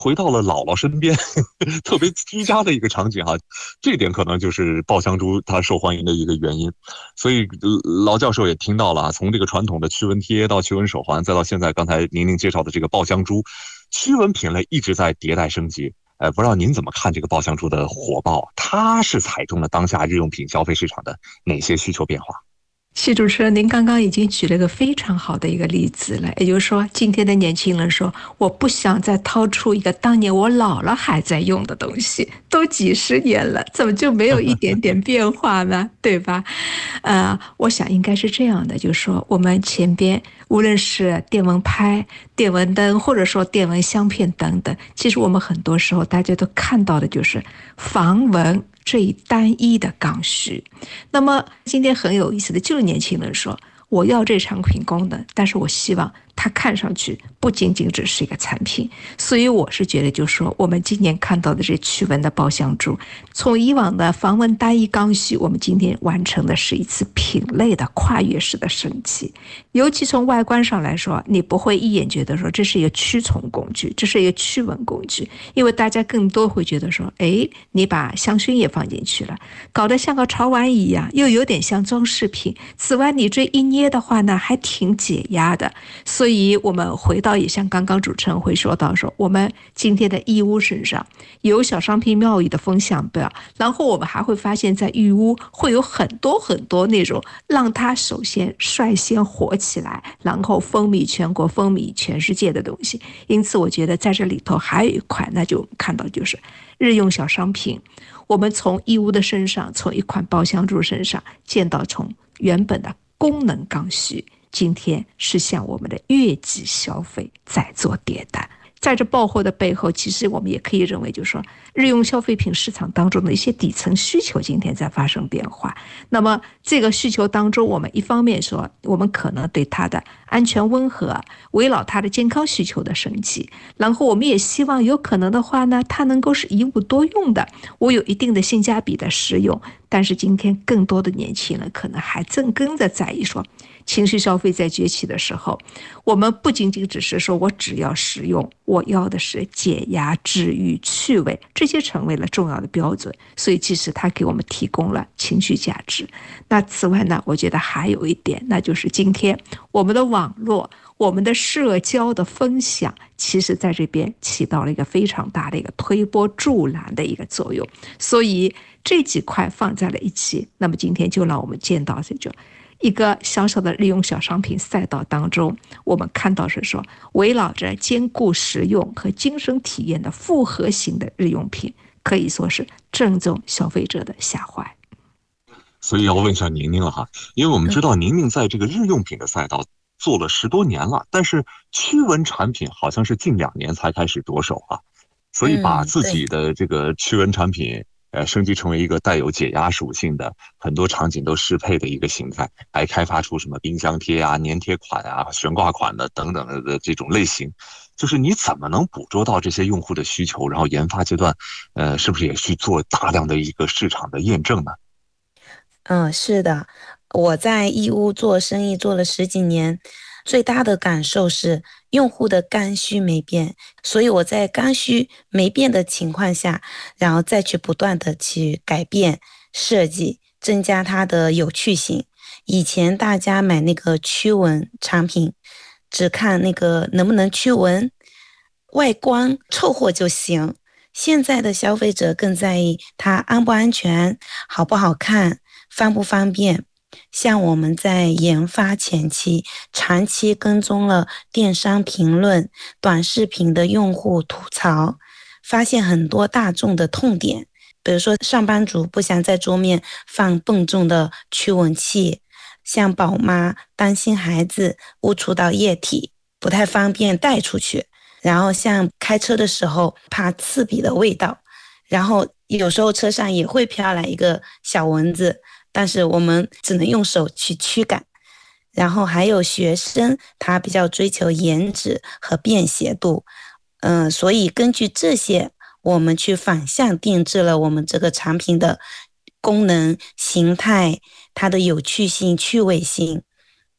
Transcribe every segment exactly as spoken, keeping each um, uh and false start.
回到了姥姥身边，特别居家的一个场景哈，这点可能就是爆香猪它受欢迎的一个原因。所以劳教授也听到了啊，从这个传统的驱蚊贴到驱蚊手环，再到现在刚才宁宁介绍的这个爆香猪，驱蚊品类一直在迭代升级。呃，不知道您怎么看这个爆香猪的火爆？它是踩中了当下日用品消费市场的哪些需求变化？ 谢主持人，您刚刚已经举了一个非常好的一个例子了，也就是说，今天的年轻人说，我不想再掏出一个当年我姥姥还在用的东西，都几十年了，怎么就没有一点点变化呢？对吧？呃，我想应该是这样的，就是说，我们前边无论是电蚊拍、电蚊灯，或者说电蚊香片等等，其实我们很多时候大家都看到的就是防蚊这一单一的刚需。那么今天很有意思的就是年轻人说，我要这产品功能，但是我希望它看上去不仅仅只是一个产品。所以我是觉得，就是说我们今年看到的这驱蚊的爆香珠，从以往的防蚊单一刚需，我们今天完成的是一次品类的跨越式的升级。尤其从外观上来说，你不会一眼觉得说这是一个驱虫工具，这是一个驱蚊工具，因为大家更多会觉得说，哎，你把香薰也放进去了，搞得像个潮玩一样，又有点像装饰品。此外，你这一捏的话呢，还挺解压的。所以我们回到也像刚刚主持人会说到说，我们今天的义乌身上有小商品贸易的风向标，然后我们还会发现在义乌会有很多很多那种让它首先率先火起来，然后风靡全国、风靡全世界的东西。因此我觉得在这里头还有一块，那就看到就是日用小商品，我们从义乌的身上，从一款爆香珠身上见到从原本的功能刚需，今天是向我们的月季消费在做迭代。在这爆货的背后，其实我们也可以认为，就是说日用消费品市场当中的一些底层需求今天在发生变化。那么这个需求当中，我们一方面说，我们可能对它的安全温和，围绕它的健康需求的升级，然后我们也希望有可能的话呢，它能够是一物多用的，我有一定的性价比的使用。但是今天更多的年轻人可能还正跟着在意说，情绪消费在崛起的时候，我们不仅仅只是说我只要实用，我要的是解压、治愈、趣味，这些成为了重要的标准。所以其实它给我们提供了情绪价值。那此外呢，我觉得还有一点，那就是今天我们的网络、我们的社交的分享，其实在这边起到了一个非常大的一个推波助澜的一个作用。所以这几块放在了一起，那么今天就让我们见到这种一个小小的日用小商品赛道当中，我们看到是说，围绕着兼顾实用和精神体验的复合型的日用品，可以说是正中消费者的下怀。 所以要问一下宁宁了哈，因为我们知道宁宁在这个日用品的赛道做了十多年了，但是驱蚊产品好像是近两年才开始着手啊，所以把自己的这个驱蚊产品呃，升级成为一个带有解压属性的，很多场景都适配的一个形态，还开发出什么冰箱贴啊、粘贴款啊、悬挂款的等等的这种类型。就是你怎么能捕捉到这些用户的需求，然后研发阶段，呃，是不是也去做大量的一个市场的验证呢？ 嗯，是的，我在义乌做生意做了十几年，最大的感受是用户的刚需没变，所以我在刚需没变的情况下，然后再去不断的去改变设计，增加它的有趣性。以前大家买那个驱蚊产品，只看那个能不能驱蚊，外观凑合就行。现在的消费者更在意它安不安全，好不好看，方不方便。像我们在研发前期长期跟踪了电商评论、短视频的用户吐槽，发现很多大众的痛点，比如说上班族不想在桌面放笨重的驱蚊器，像宝妈担心孩子误触到液体不太方便带出去，然后像开车的时候怕刺鼻的味道，然后有时候车上也会飘来一个小蚊子，但是我们只能用手去驱赶。然后还有学生，他比较追求颜值和便携度，嗯、呃，所以根据这些，我们去反向定制了我们这个产品的功能、形态、它的有趣性、趣味性。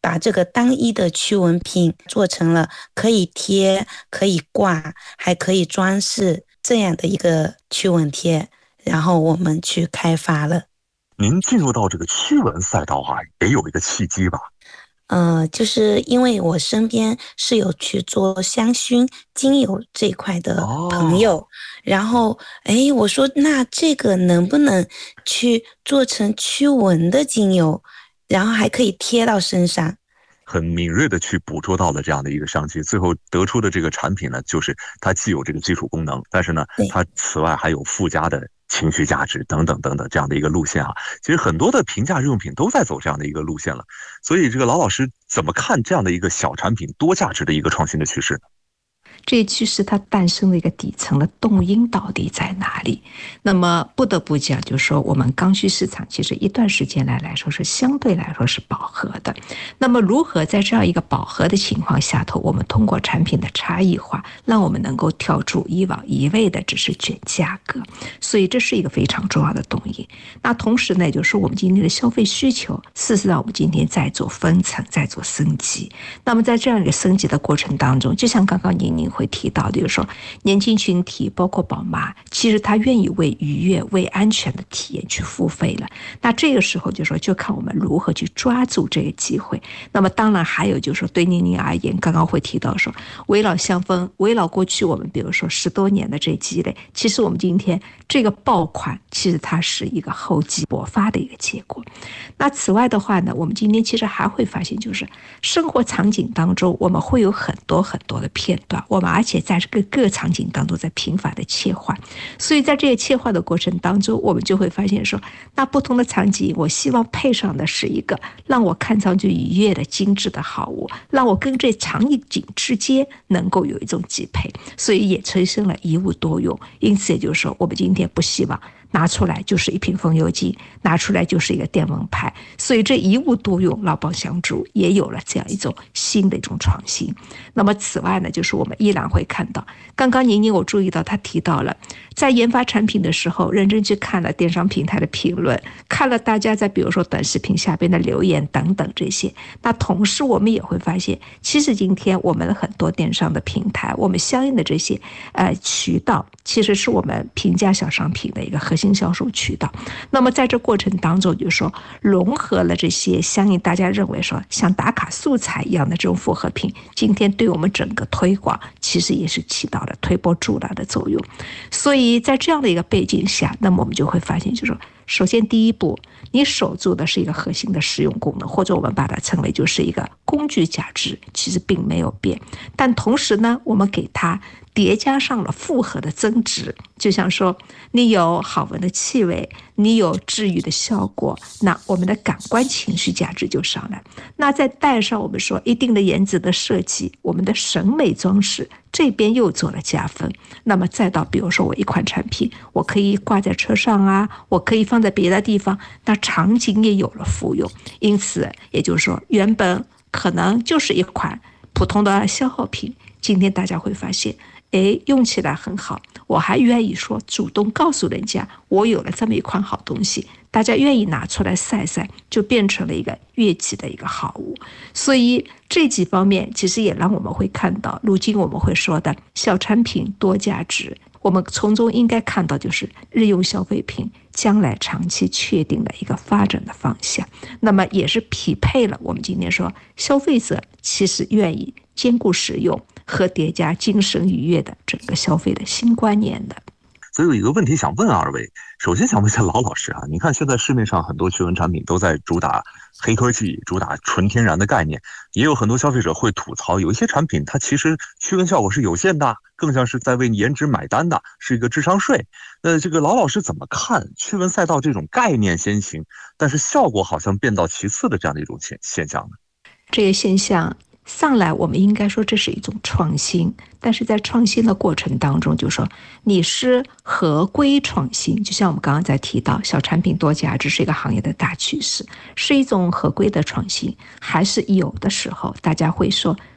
把这个单一的驱蚊品做成了可以贴、可以挂、还可以装饰这样的一个驱蚊贴，然后我们去开发了。 您进入到这个驱蚊赛道啊，也有一个契机吧？ 呃，就是因为我身边是有去做香薰精油这一块的朋友， 哦、 然后哎，我说那这个能不能去做成驱蚊的精油，然后还可以贴到身上。 很敏锐的去捕捉到了这样的一个商机，最后得出的这个产品呢，就是它既有这个基础功能，但是呢，它此外还有附加的情绪价值等等等等这样的一个路线啊。其实很多的平价日用品都在走这样的一个路线了，所以这个老老师怎么看这样的一个小产品多价值的一个创新的趋势呢？ 这一趋势它诞生的一个底层的动因到底在哪里？那么不得不讲，就是说我们刚需市场其实一段时间来来说是相对来说是饱和的。那么如何在这样一个饱和的情况下头，我们通过产品的差异化，让我们能够跳出以往一味的只是卷价格？所以这是一个非常重要的动因。那同时呢，也就是我们今天的消费需求，事实上我们今天在做分层，在做升级。那么在这样一个升级的过程当中，就像刚刚您您会提到的，就是说年轻群体包括宝妈，其实他愿意为愉悦、为安全的体验去付费了。那这个时候就说，就看我们如何去抓住这个机会。那么当然还有就是说，对宁宁而言，刚刚会提到说，围绕香氛，围绕过去我们比如说十多年的这积累，其实我们今天这个爆款，其实它是一个厚积薄发的一个结果。那此外的话呢，我们今天其实还会发现，就是生活场景当中，我们会有很多很多的片段，我们而且在这个各场景当中在频繁的切换，所以在这个切换的过程当中，我们就会发现说，那不同的场景，我希望配上的是一个让我看上去愉悦的精致的好物，让我跟这场景之间能够有一种匹配，所以也催生了一物多用。因此也就是说，我们今天不希望拿出来就是一瓶风油精，拿出来就是一个电蚊拍，所以这一物多用，劳邦香烛也有了这样一种新的一种创新。那么此外呢，就是我们依然会看到，刚刚宁宁我注意到他提到了，在研发产品的时候，认真去看了电商平台的评论，看了大家在比如说短视频下边的留言等等这些。那同时我们也会发现，其实今天我们的很多电商的平台，我们相应的这些呃渠道，其实是我们平价小商品的一个核心销售渠道。那么在这过程当中，就是说融合了这些相应大家认为说像打卡素材一样的这种复合品，今天对我们整个推广其实也是起到了推波助澜的作用。所以在这样的一个背景下，那么我们就会发现，就是说首先第一步，你守住的是一个核心的实用功能，或者我们把它称为就是一个工具价值，其实并没有变。但同时呢，我们给它叠加上了复合的增值，就像说你有好闻的气味，你有治愈的效果，那我们的感官情绪价值就上来。那再带上我们说一定的颜值的设计，我们的审美装饰这边又做了加分。那么再到比如说我一款产品，我可以挂在车上啊，我可以放在别的地方，那场景也有了复用。因此也就是说，原本可能就是一款普通的消耗品，今天大家会发现，哎，用起来很好，我还愿意说主动告诉人家我有了这么一款好东西，大家愿意拿出来晒晒，就变成了一个悦己的一个好物。所以这几方面其实也让我们会看到，如今我们会说的小产品多价值，我们从中应该看到就是日用消费品将来长期确定的一个发展的方向。那么也是匹配了我们今天说消费者其实愿意兼顾实用和叠加精神愉悦的整个消费的新观念的。 所以有一个问题想问二位，首先想问一下老老师啊，你看现在市面上很多驱蚊产品都在主打黑科技，主打纯天然的概念，也有很多消费者会吐槽，有一些产品它其实驱蚊效果是有限的，更像是在为颜值买单的，是一个智商税。那这个老老师怎么看驱蚊赛道这种概念先行，但是效果好像变到其次的这样的一种现现象呢？ 这个现象上来我们应该说这是一种创新，但是在创新的过程当中，就说你是合规创新，就像我们刚刚在提到小产品多价值是一个行业的大趋势，是一种合规的创新，还是有的时候大家会说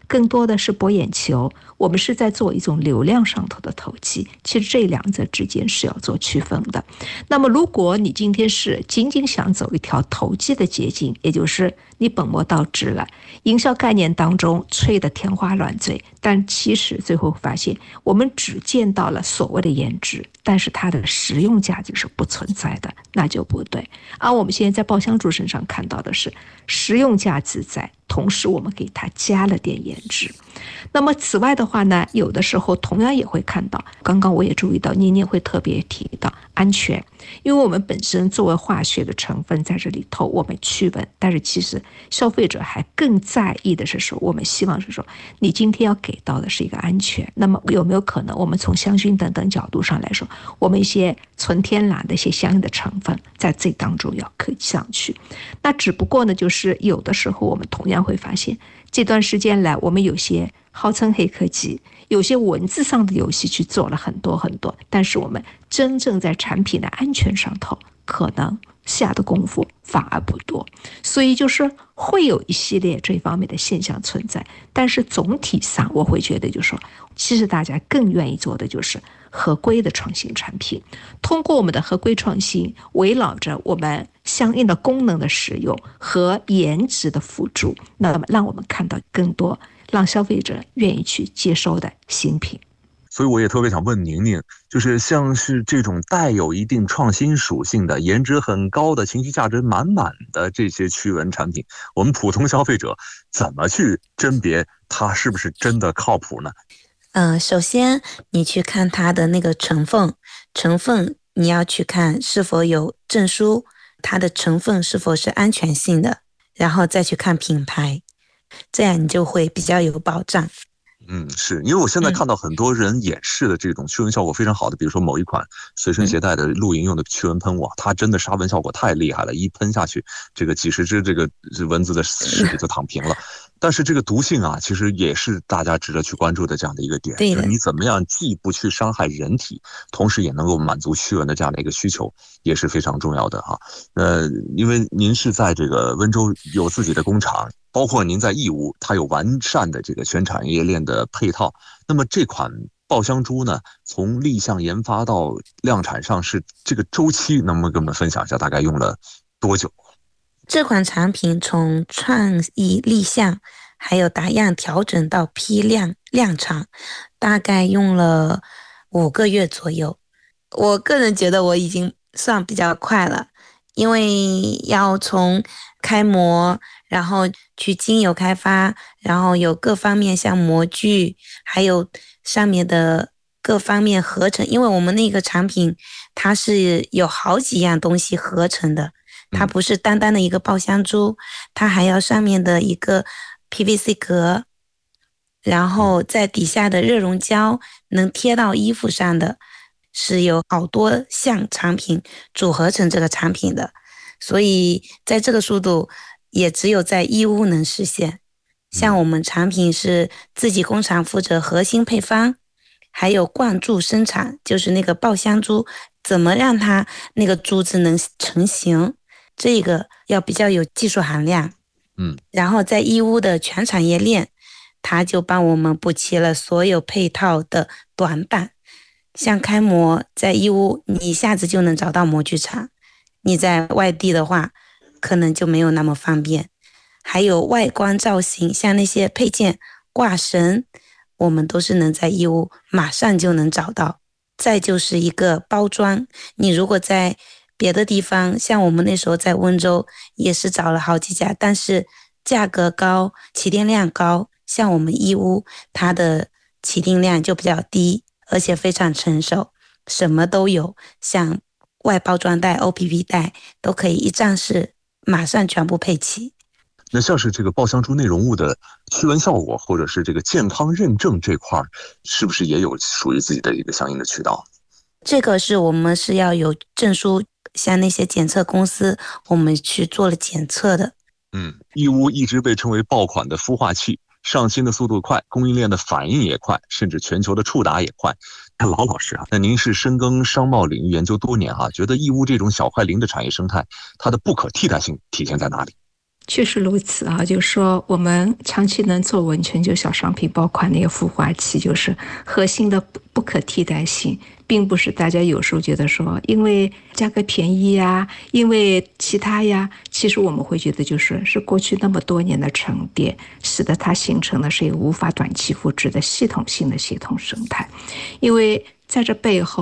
更多的是博眼球，我们是在做一种流量上头的投机。其实这两者之间是要做区分的。那么如果你今天是仅仅想走一条投机的捷径，也就是你本末倒置了，营销概念当中吹得天花乱坠，但其实最后发现我们只见到了所谓的颜值，但是它的实用价值是不存在的，那就不对。而我们现在在爆香猪身上看到的是实用价值在，同时我们给它加了点颜值。那么此外的话呢，有的时候同样也会看到，刚刚我也注意到妮妮会特别提到安全，因为我们本身作为化学的成分在这里头我们驱蚊，但是其实消费者还更在意的是说，我们希望是说你今天要给到的是一个安全。那么有没有可能我们从香薰等等角度上来说，我们一些纯天然的一些相应的成分在这当中要刻上去。那只不过呢，就是有的时候我们同样会发现，这段时间来我们有些号称黑科技，有些文字上的游戏去做了很多很多，但是我们真正在产品的安全上头可能下的功夫反而不多，所以就是会有一系列这方面的现象存在。但是总体上我会觉得就是说，其实大家更愿意做的就是合规的创新产品，通过我们的合规创新，围绕着我们相应的功能的使用和颜值的辅助，那么让我们看到更多让消费者愿意去接收的新品。 所以我也特别想问宁宁，就是像是这种带有一定创新属性的、颜值很高的、情绪价值满满的这些驱蚊产品，我们普通消费者怎么去甄别它是不是真的靠谱呢？ 嗯、呃，首先你去看它的那个成分，成分你要去看是否有证书，它的成分是否是安全性的，然后再去看品牌，这样你就会比较有保障。 嗯，是因为我现在看到很多人演示的这种驱蚊效果非常好的，比如说某一款随身携带的露营用的驱蚊喷雾，它真的杀蚊效果太厉害了，一喷下去，这个几十只这个蚊子的尸体就躺平了。但是这个毒性啊，其实也是大家值得去关注的这样的一个点，就是你怎么样既不去伤害人体，同时也能够满足驱蚊的这样的一个需求，也是非常重要的哈。呃，因为您是在这个温州有自己的工厂，包括您在义乌，它有完善的这个全产业链的配套。那么这款爆香猪呢，从立项研发到量产上市，这个周期能不能跟我们分享一下，大概用了多久？ 这款产品从创意立项，还有打样调整到批量量产，大概用了五个月左右。我个人觉得我已经算比较快了，因为要从开模，然后去精油开发，然后有各方面像模具，还有上面的各方面合成，因为我们那个产品它是有好几样东西合成的，它不是单单的一个爆香猪，它还要上面的一个 P V C 壳，然后在底下的热熔胶能贴到衣服上的，是有好多项产品组合成这个产品的，所以在这个速度也只有在义乌能实现。像我们产品是自己工厂负责核心配方，还有灌注生产，就是那个爆香猪怎么让它那个珠子能成型，这个要比较有技术含量。 嗯， 然后在义乌的全产业链，它就帮我们补齐了所有配套的短板。像开模在义乌你一下子就能找到模具厂，你在外地的话可能就没有那么方便。还有外观造型，像那些配件挂绳，我们都是能在义乌马上就能找到。再就是一个包装，你如果在别的地方，像我们那时候在温州也是找了好几家，但是价格高，起订量高，像我们义乌它的起订量就比较低，而且非常成熟，什么都有，像外包装袋 O P P 袋都可以一站式马上全部配齐。 那像是这个爆香猪内容物的驱蚊效果，或者是这个健康认证这块，是不是也有属于自己的一个相应的渠道？ 这个是我们是要有证书，像那些检测公司，我们去做了检测的。 嗯，义乌一直被称为爆款的孵化器，上新的速度快，供应链的反应也快，甚至全球的触达也快。那老老师啊，那您是深耕商贸领域研究多年啊，觉得义乌这种小快灵的产业生态，它的不可替代性体现在哪里？ 确实如此啊，就是说我们长期能做稳全球小商品爆款那个孵化器，就是核心的不可替代性，并不是大家有时候觉得说因为价格便宜呀，因为其他呀，其实我们会觉得就是是过去那么多年的沉淀，使得它形成的是一个无法短期复制的系统性的系统生态，因为在这背后